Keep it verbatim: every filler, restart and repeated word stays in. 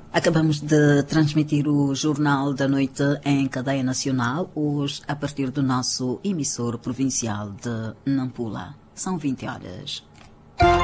Acabamos de transmitir o Jornal da Noite em cadeia nacional, hoje a partir do nosso emissor provincial de Nampula. São vinte horas.